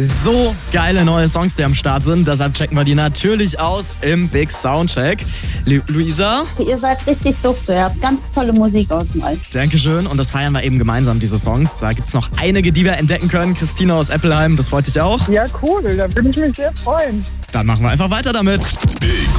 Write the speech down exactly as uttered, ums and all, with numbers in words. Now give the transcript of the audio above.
So geile neue Songs, die am Start sind. Deshalb checken wir die natürlich aus im Big Soundcheck. Lu- Luisa? Ihr seid richtig dufte, ihr habt ganz tolle Musik ausgemalt. Dankeschön. Und das feiern wir eben gemeinsam, diese Songs. Da gibt es noch einige, die wir entdecken können. Christina aus Eppelheim, das freut dich auch? Ja, cool, da würde ich mich sehr freuen. Dann machen wir einfach weiter damit. Big